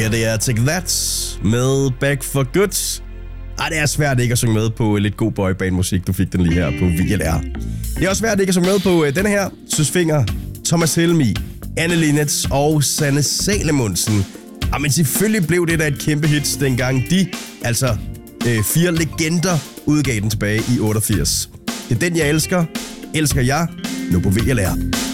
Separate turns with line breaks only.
her det er Take That med Back for Good. Det er svært ikke at synge med på lidt god boyband-musik. Du fik den lige her på VLR. Det er også svært ikke at synge med på denne her. Søs Fenger, Thomas Helmig, Anne Linnet og Sanne Salomonsen. Men selvfølgelig blev det da et kæmpe hit, dengang de, altså 4 legender, udgav den tilbage i 88. Det er den, jeg elsker. Elsker jeg nu på VLR.